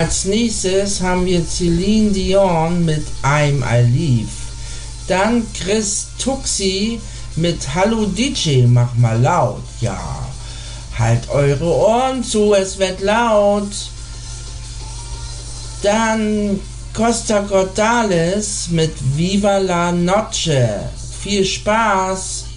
Als nächstes haben wir Celine Dion mit I'm Alive. Dann Chris Tuxi mit Hallo DJ, mach mal laut. Ja, halt eure Ohren zu, es wird laut. Dann Costa Cordalis mit Viva la Noche. Viel Spaß!